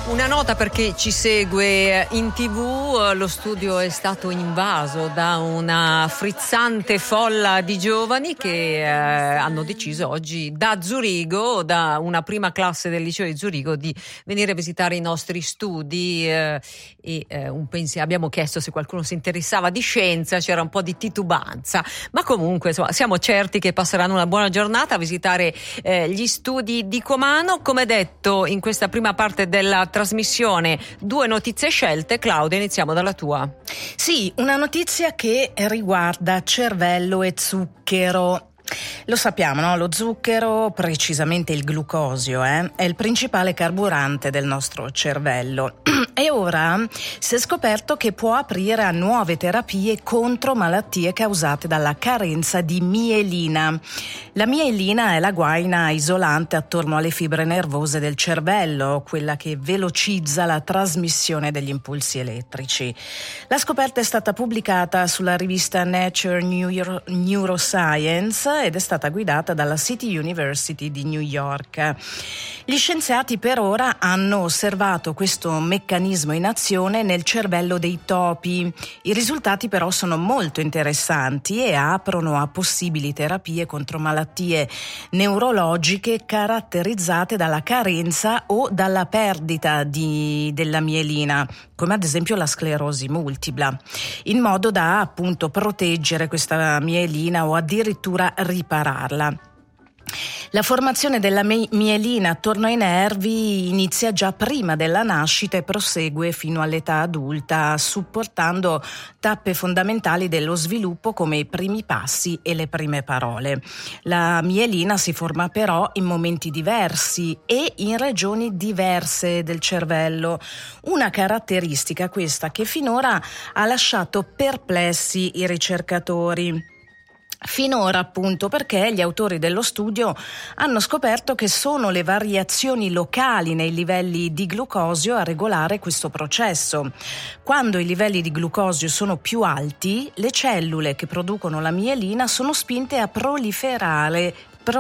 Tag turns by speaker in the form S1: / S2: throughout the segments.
S1: Una nota per chi ci segue in TV: lo studio è stato invaso da una frizzante folla di giovani che hanno deciso oggi da Zurigo, da una prima classe del liceo di Zurigo, di venire a visitare i nostri studi abbiamo chiesto se qualcuno si interessava di scienza, c'era un po' di titubanza, ma comunque insomma, siamo certi che passeranno una buona giornata a visitare gli studi di Comano. Come detto in questa prima parte della trasmissione, 2 notizie scelte. Claudia, iniziamo dalla tua.
S2: Sì, una notizia che riguarda cervello e zucchero. Lo sappiamo, no? Lo zucchero, precisamente il glucosio, è il principale carburante del nostro cervello. E ora si è scoperto che può aprire a nuove terapie contro malattie causate dalla carenza di mielina. La mielina è la guaina isolante attorno alle fibre nervose del cervello, quella che velocizza la trasmissione degli impulsi elettrici. La scoperta è stata pubblicata sulla rivista Nature Neuroscience ed è stata guidata dalla City University di New York. Gli scienziati per ora hanno osservato questo meccanismo in azione nel cervello dei topi. I risultati però sono molto interessanti e aprono a possibili terapie contro malattie neurologiche caratterizzate dalla carenza o dalla perdita della mielina, come ad esempio la sclerosi multipla, in modo da appunto proteggere questa mielina o addirittura ripararla. La formazione della mielina attorno ai nervi inizia già prima della nascita e prosegue fino all'età adulta, supportando tappe fondamentali dello sviluppo come i primi passi e le prime parole. La mielina si forma però in momenti diversi e in regioni diverse del cervello, una caratteristica questa che finora ha lasciato perplessi i ricercatori. Finora appunto perché gli autori dello studio hanno scoperto che sono le variazioni locali nei livelli di glucosio a regolare questo processo. Quando i livelli di glucosio sono più alti, le cellule che producono la mielina sono spinte a proliferare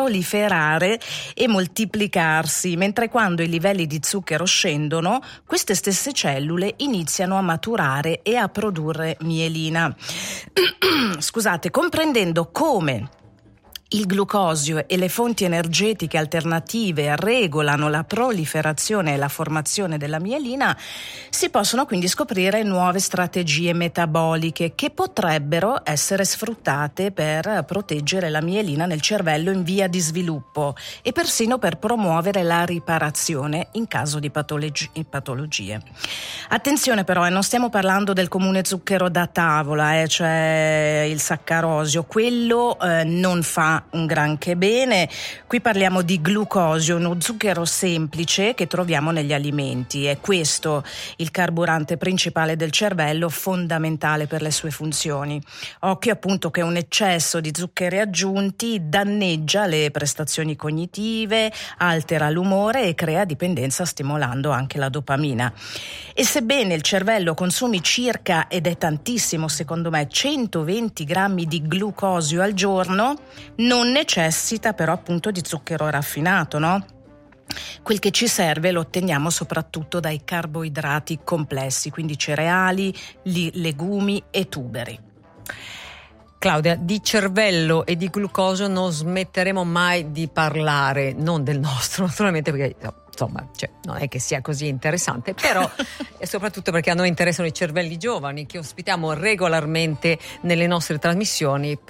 S2: e moltiplicarsi, mentre quando i livelli di zucchero scendono, queste stesse cellule iniziano a maturare e a produrre mielina. Scusate, comprendendo come il glucosio e le fonti energetiche alternative regolano la proliferazione e la formazione della mielina, si possono quindi scoprire nuove strategie metaboliche che potrebbero essere sfruttate per proteggere la mielina nel cervello in via di sviluppo e persino per promuovere la riparazione in caso di patologie. Attenzione però, non stiamo parlando del comune zucchero da tavola, cioè il saccarosio, quello non fa un granché bene. Qui parliamo di glucosio, uno zucchero semplice che troviamo negli alimenti. È questo il carburante principale del cervello, fondamentale per le sue funzioni. Occhio appunto che un eccesso di zuccheri aggiunti danneggia le prestazioni cognitive, altera l'umore e crea dipendenza, stimolando anche la dopamina. E sebbene il cervello consumi circa, ed è tantissimo secondo me, 120 grammi di glucosio al giorno, non necessita però appunto di zucchero raffinato, no? Quel che ci serve lo otteniamo soprattutto dai carboidrati complessi, quindi cereali, legumi e tuberi.
S1: Claudia, di cervello e di glucosio non smetteremo mai di parlare, non del nostro naturalmente, perché insomma, non è che sia così interessante, però e soprattutto perché a noi interessano i cervelli giovani che ospitiamo regolarmente nelle nostre trasmissioni